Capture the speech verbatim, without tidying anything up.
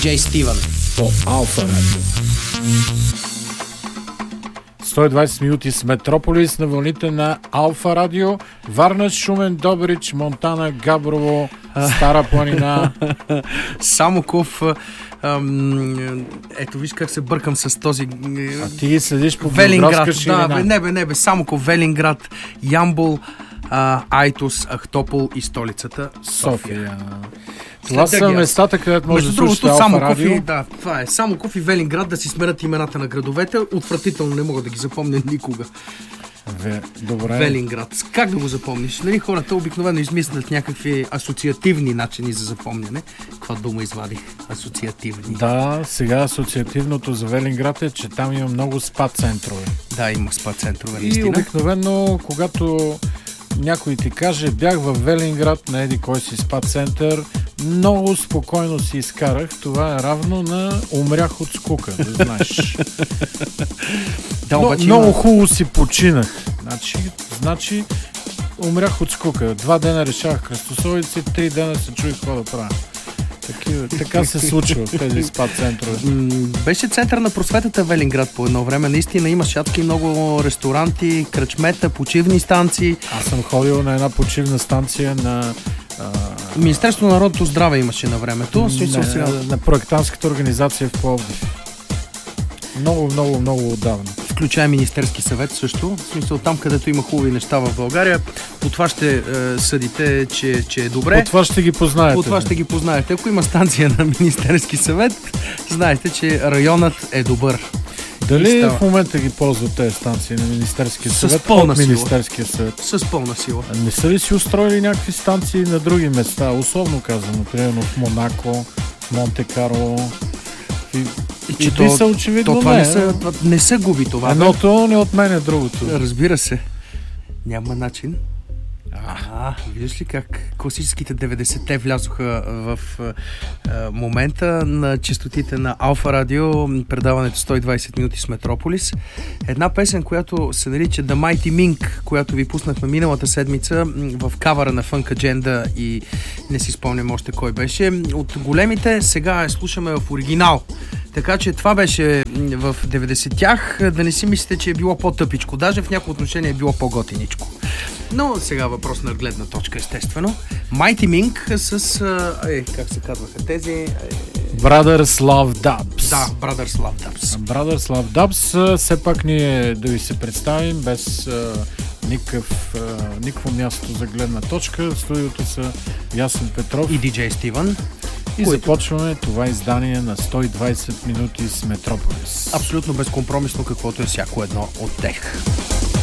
Джей Стивън по Алфа Радио. сто и двайсет минути с Метрополис на вълните на Алфа Радио. Варна, Шумен, Добрич, Монтана, Габрово, Стара планина. Самоков. Ам, ето виж как се бъркам с този. А ти следиш по Велинград. Да, бе, не бе, не бе. Самоков, Велинград, Ямбол, а, Айтос, Ахтопол и столицата София. София. Това са местата, където може да слушате Алфа Радио. Да, това е. Самоков и Велинград, да си сменят имената на градовете. Отвратително, не мога да ги запомня никога. Ве, добре. Велинград. Как да го запомниш? Нали, хората обикновено измислят някакви асоциативни начини за запомняне. Каква дума извадих? Асоциативни. Да, сега асоциативното за Велинград е, че там има много спа центрове. Да, има спа центрове, и наистина. обикновено, когато някой ти каже, бях в Велинград на еди кой си спа център, много спокойно си изкарах. Това е равно на умрях от скука, да знаеш. Да, Но, обаче много има... хубаво си починах. Значи, значи умрях от скука. Два дена решавах кръстосовици, три дена се чуих какво да правя. Такива, така се случва в тези спа центрове. Беше център на просветата Велинград по едно време. Наистина имаш адски много ресторанти, кръчмета, почивни станции. Аз съм ходил на една почивна станция на... А... Министерство на народното здраве имаше на времето. На, сега... на проектантската организация в Пловдив. Много, много, много отдавна. Включая Министерски съвет също. В смисъл там, където има хубави неща в България. По това ще е, съдите, че, че е добре. По това ще ги познаете. По това ще ги познаете. Ако има станция на Министерски съвет, знаете, че районът е добър. Дали в момента ги ползват тези станции на Министерския съвет? С пълна сила. Министерския съвет. С пълна сила. А не са ли си устроили някакви станции на други места? Условно казано, примерно в Монако, в Монте-Карло. И, и, и че то, са очевидно то, това не, не, са, това не се губи това. Едното не отменя другото. Разбира се. Няма начин. А, виждаш ли как класическите деветдесетте влязоха в а, момента на честотите на Алфа Радио, предаването сто и двайсет минути с Метрополис. Една песен, която се нарича The Mighty Mink, която ви пуснахме миналата седмица в кавара на Funk Agenda и не си спомням още кой беше. От големите сега я слушаме в оригинал. Така че това беше в деветдесетях. Да не си мислите, че е било по-тъпичко. Даже в някои отношения е било по-готиничко. Но сега въпрос на гледна точка, естествено. Mighty Mink с... Е, как се казваха тези? Е... Brothers Love Dubs. Да, Brothers Love Dubs. Brothers Love Dubs. Все пак ние да ви се представим без а, никакъв, а, никакво място за гледна точка. В студиото са Ясен Петров и диджей Стивън. И които... започваме това издание на сто и двайсет минути с Метрополис. Абсолютно безкомпромисно, каквото е всяко едно от тях.